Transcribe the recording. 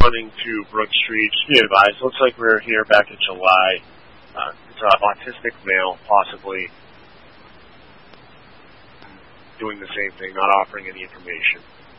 responding to Brooke Street, just be advised, looks like we were here back in July. It's an autistic male, possibly doing the same thing, not offering any information.